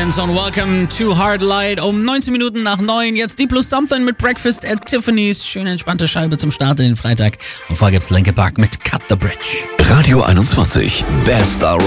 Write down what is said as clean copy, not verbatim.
Dance und Welcome to Hard Light um 19 Minuten nach 9. Jetzt die Plus Something mit Breakfast at Tiffany's. Schöne entspannte Scheibe zum Start in den Freitag. Und vorher gibt's Linkin Park mit Cut the Bridge. Radio 21, Best